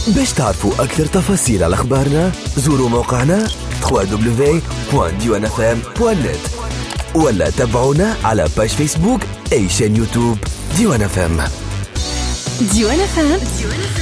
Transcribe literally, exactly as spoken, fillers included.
باش تعرفوا أكثر تفاصيل على أخبارنا زوروا موقعنا دبليو دبليو دبليو دوت ديوان اف ام دوت نت ولا تابعونا على باج فيسبوك أي شان يوتيوب ديوان اف ام. ديوان اف ام